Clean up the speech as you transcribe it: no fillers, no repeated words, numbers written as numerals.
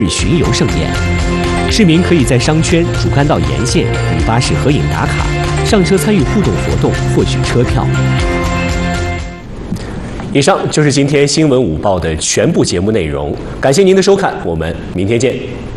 巡游盛宴，市民可以在商圈、主干道沿线与巴士合影打卡，上车参与互动活动，获取车票。以上就是今天新闻午报的全部节目内容，感谢您的收看，我们明天见。